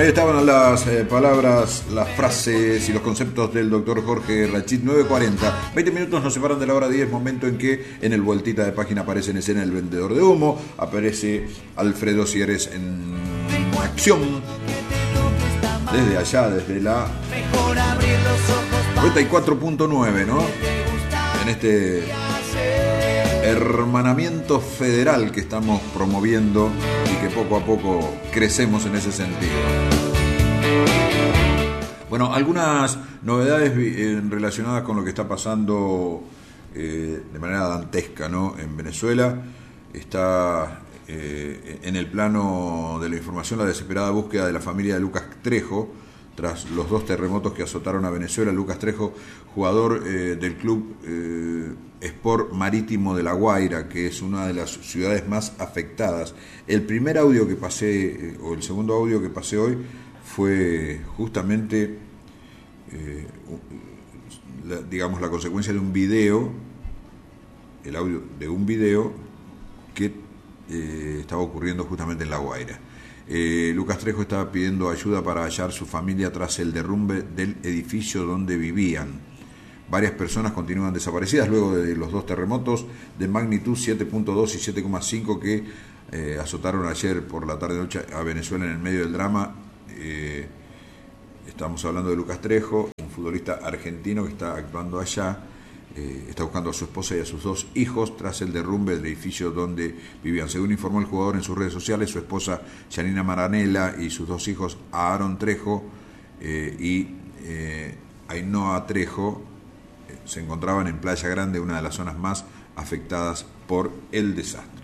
Ahí estaban las palabras, las frases y los conceptos del doctor Jorge Rachid. 9:40, 20 minutos nos separan de la hora 10, momento en que en el vueltita de página aparece en escena el vendedor de humo, aparece Alfredo Sieres en acción desde allá, desde la 94.9, ¿no? En este hermanamiento federal que estamos promoviendo y que poco a poco crecemos en ese sentido. Bueno, algunas novedades relacionadas con lo que está pasando de manera dantesca, ¿no? En Venezuela está en el plano de la información la desesperada búsqueda de la familia de Lucas Trejo tras los 2 terremotos que azotaron a Venezuela. Lucas Trejo, jugador del club Sport Marítimo de La Guaira, que es una de las ciudades más afectadas. El primer audio que pasé, o el segundo audio que pasé hoy, fue justamente, la consecuencia de un video, el audio de un video que estaba ocurriendo justamente en La Guaira. Lucas Trejo estaba pidiendo ayuda para hallar su familia tras el derrumbe del edificio donde vivían. Varias personas continúan desaparecidas luego de los 2 terremotos de magnitud 7.2 y 7.5 que azotaron ayer por la tarde-noche a Venezuela en el medio del drama. Estamos hablando de Lucas Trejo, un futbolista argentino que está actuando allá. Está buscando a su esposa y a sus 2 hijos tras el derrumbe del edificio donde vivían. Según informó el jugador en sus redes sociales, su esposa Yanina Maranela y sus 2 hijos Aaron Trejo y Ainhoa Trejo se encontraban en Playa Grande, una de las zonas más afectadas por el desastre.